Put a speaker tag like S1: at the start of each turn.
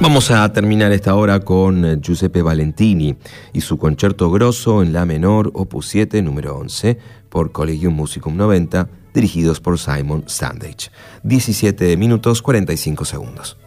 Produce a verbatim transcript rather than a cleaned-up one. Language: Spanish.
S1: Vamos a terminar esta hora con Giuseppe Valentini y su Concerto Grosso en La menor, opus siete, número once, por Collegium Musicum noventa, dirigidos por Simon Sandage. diecisiete minutos cuarenta y cinco segundos.